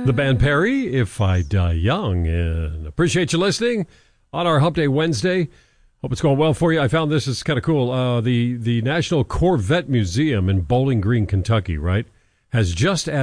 The band Perry, If I Die Young. And appreciate you listening on our Hump Day Wednesday. Hope it's going well for you. I found this is kind of cool. The National Corvette Museum in Bowling Green, Kentucky, right, has just